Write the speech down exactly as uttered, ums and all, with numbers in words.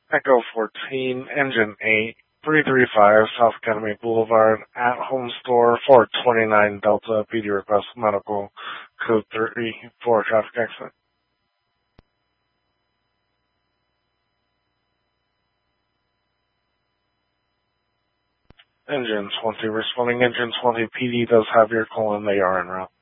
Echo fourteen, Engine eight, three three five South Academy Boulevard, at home store, four twenty-nine Delta, P D request medical, code three for traffic accident. Engine twenty, responding Engine twenty, P D does have your call and they are en route.